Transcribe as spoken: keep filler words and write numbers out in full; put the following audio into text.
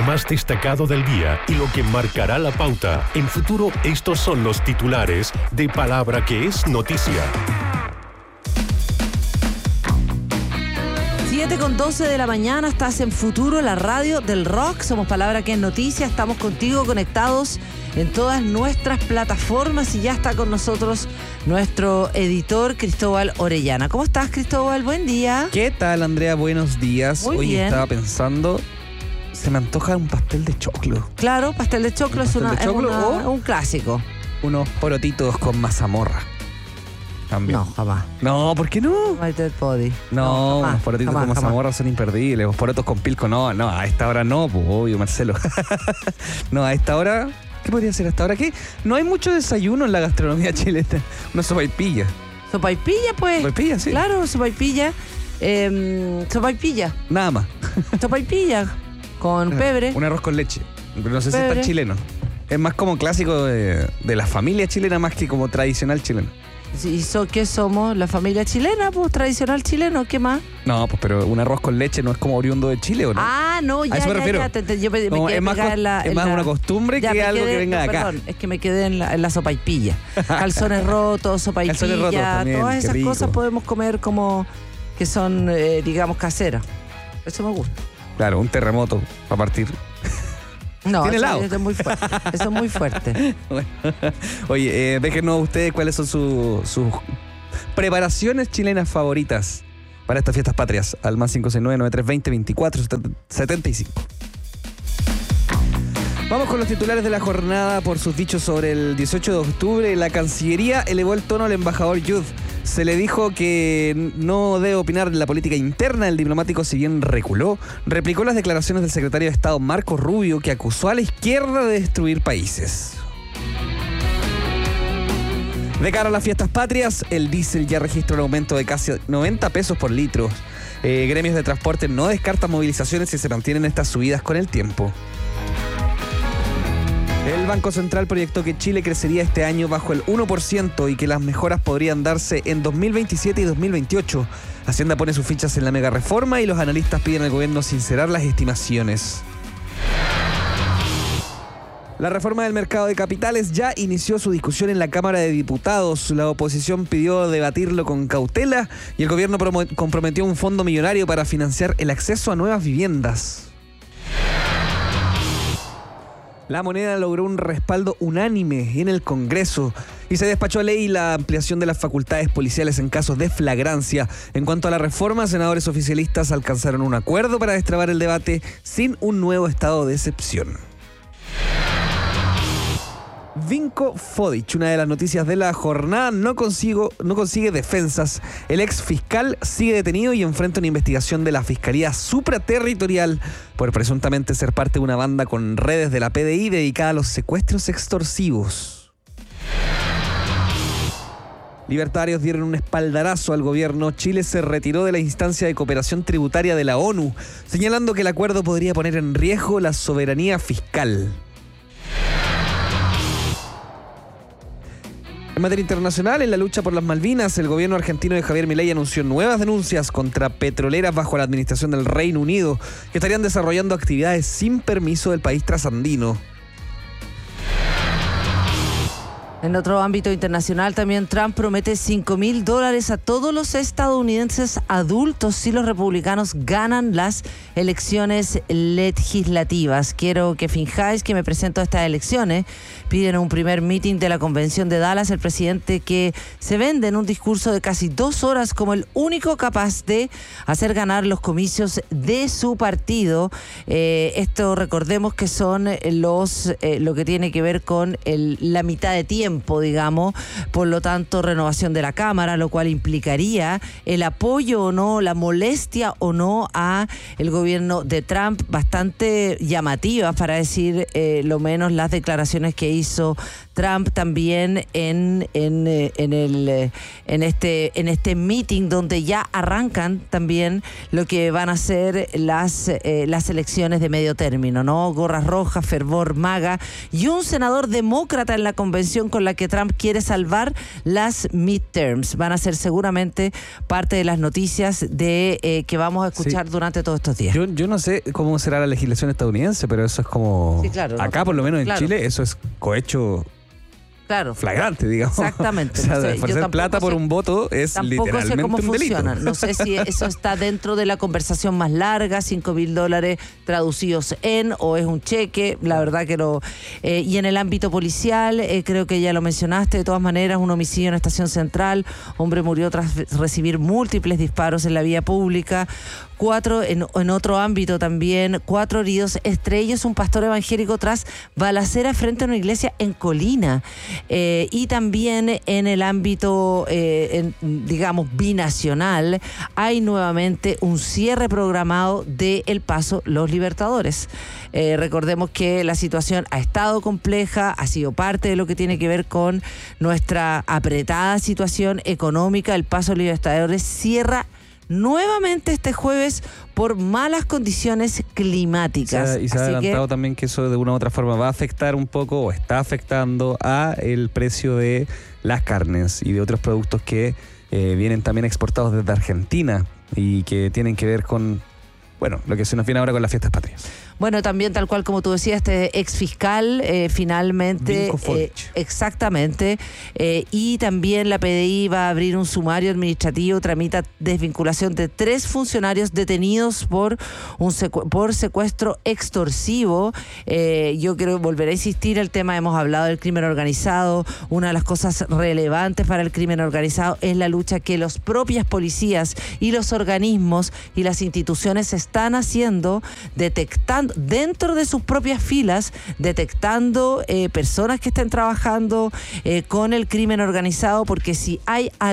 más destacado del día y lo que marcará la pauta. En Futuro, estos son los titulares de Palabra que es noticia. siete con doce de la mañana, estás en Futuro, la radio del rock. Somos Palabra que es noticia, estamos contigo conectados en todas nuestras plataformas y ya está con nosotros nuestro editor Cristóbal Orellana. ¿Cómo estás, Cristóbal? Buen día. ¿Qué tal, Andrea? Buenos días. Muy Hoy bien. Estaba pensando, se me antoja un pastel de choclo. Claro, pastel de choclo, es, pastel una, de choclo es una- o- un clásico. Unos porotitos con mazamorra. También. No, jamás. No, ¿por qué no? My Dead Body. No, jamás, unos porotitos jamás, con jamás. mazamorra son imperdibles. Los porotos con pilco, no, no, a esta hora no, pues obvio, Marcelo. No, a esta hora, ¿qué podría ser hasta ahora? ¿Qué? No hay mucho desayuno en la gastronomía chilena. Una sopaipilla. Sopaipilla, pues. Sopaipilla, sí. Claro, sopaipilla. Eh, sopaipilla. Nada más. Sopaipilla. Con pebre. Un arroz con leche. Pero no sé si es Pebre. tan chileno. Es más como clásico de, de la familia chilena más que como tradicional chileno. ¿Y so, qué somos? ¿La familia chilena? Pues tradicional chileno, ¿qué más? No, pues pero un arroz con leche no es como oriundo de Chile, ¿o no? Ah, no, ya, A eso me ya, refiero. ya, te- te- yo me, me Como quedé es más, pegada cos- en la- es en más la- una costumbre ya, que me algo quedé- que venga no, de acá. Perdón, es que me quedé en la, en la sopaipilla. Calzones rotos, sopaipilla, Calzones rotos también, todas qué esas rico. cosas podemos comer como que son, eh, digamos, caseras. Eso me gusta. Claro, un terremoto para partir. No, Tiene eso, helado. eso es muy fuerte. Eso es muy fuerte. Bueno, oye, eh, déjenos ustedes cuáles son su- sus preparaciones chilenas favoritas para estas fiestas patrias. Al más cinco seis nueve, nueve tres dos cero, veinticuatro setenta y cinco. Vamos con los titulares de la jornada por sus dichos sobre el dieciocho de octubre. La Cancillería elevó el tono al embajador Yud. Se le dijo que no debe opinar de la política interna. El diplomático, si bien reculó, replicó las declaraciones del secretario de Estado Marco Rubio, que acusó a la izquierda de destruir países. De cara a las fiestas patrias, el diésel ya registra un aumento de casi noventa pesos por litro. Eh, gremios de transporte no descartan movilizaciones si se mantienen estas subidas con el tiempo. El Banco Central proyectó que Chile crecería este año bajo el uno por ciento y que las mejoras podrían darse en dos mil veintisiete y dos mil veintiocho. Hacienda pone sus fichas en la mega reforma y los analistas piden al gobierno sincerar las estimaciones. La reforma del mercado de capitales ya inició su discusión en la Cámara de Diputados. La oposición pidió debatirlo con cautela y el gobierno promo- comprometió un fondo millonario para financiar el acceso a nuevas viviendas. La moneda logró un respaldo unánime en el Congreso y se despachó a ley la ampliación de las facultades policiales en casos de flagrancia. En cuanto a la reforma, senadores oficialistas alcanzaron un acuerdo para destrabar el debate sin un nuevo estado de excepción. Vinko Fodic, una de las noticias de la jornada, no, consigo, no consigue defensas. El ex fiscal sigue detenido y enfrenta una investigación de la Fiscalía Supraterritorial por presuntamente ser parte de una banda con redes de la P D I dedicada a los secuestros extorsivos. Libertarios dieron un espaldarazo al gobierno. Chile se retiró de la instancia de cooperación tributaria de la ONU, señalando que el acuerdo podría poner en riesgo la soberanía fiscal. En materia internacional, en la lucha por las Malvinas, el gobierno argentino de Javier Milei anunció nuevas denuncias contra petroleras bajo la administración del Reino Unido, que estarían desarrollando actividades sin permiso del país trasandino. En otro ámbito internacional, también Trump promete cinco mil dólares a todos los estadounidenses adultos si los republicanos ganan las elecciones legislativas. Quiero que finjáis que me presento a estas elecciones. Piden un primer meeting de la convención de Dallas. El presidente, que se vende en un discurso de casi dos horas como el único capaz de hacer ganar los comicios de su partido. Eh, esto recordemos que son los eh, lo que tiene que ver con el, la mitad de tiempo, digamos, por lo tanto renovación de la Cámara, lo cual implicaría el apoyo o no, la molestia o no a el gobierno de Trump, bastante llamativas para decir eh, lo menos las declaraciones que hizo Trump también en, en, eh, en, el, eh, en, este, en este meeting donde ya arrancan también lo que van a ser las, eh, las elecciones de medio término, ¿no? Gorras rojas, fervor maga y un senador demócrata en la convención con la que Trump quiere salvar las midterms. Van a ser seguramente parte de las noticias de eh, que vamos a escuchar sí. durante todos estos días. Yo, yo no sé cómo será la legislación estadounidense, pero eso es como... Sí, claro, acá, no, por lo menos en claro. Chile, eso es cohecho... Claro. Flagrante, digamos. Exactamente. O sea, No sé, ofrecer plata por sé, un voto es tampoco literalmente sé cómo un funciona. delito. No sé si eso está dentro de la conversación más larga, cinco mil dólares traducidos en, o es un cheque, la verdad que no. Eh, y en el ámbito policial, eh, creo que ya lo mencionaste, de todas maneras, un homicidio en la estación central, hombre murió tras recibir múltiples disparos en la vía pública. Cuatro, en, en otro ámbito también, cuatro heridos, entre ellos un pastor evangélico tras balacera frente a una iglesia en Colina. Eh, y también en el ámbito, eh, en, digamos, binacional, hay nuevamente un cierre programado de El Paso Los Libertadores. Eh, recordemos que la situación ha estado compleja, ha sido parte de lo que tiene que ver con nuestra apretada situación económica. El Paso Los Libertadores cierra nuevamente este jueves por malas condiciones climáticas. O sea, y se ha Así adelantado que, también que eso de una u otra forma va a afectar un poco o está afectando a el precio de las carnes y de otros productos que eh, vienen también exportados desde Argentina y que tienen que ver con, bueno, lo que se nos viene ahora con las fiestas patrias. Bueno, también tal cual como tú decías, este ex fiscal eh, finalmente, eh, exactamente, eh, y también la P D I va a abrir un sumario administrativo, tramita desvinculación de tres funcionarios detenidos por un secu- por secuestro extorsivo. Eh, yo quiero volver a insistir, el tema, hemos hablado del crimen organizado, una de las cosas relevantes para el crimen organizado es la lucha que las propias policías y los organismos y las instituciones están haciendo, detectando dentro de sus propias filas, detectando eh, personas que estén trabajando eh, con el crimen organizado, porque si hay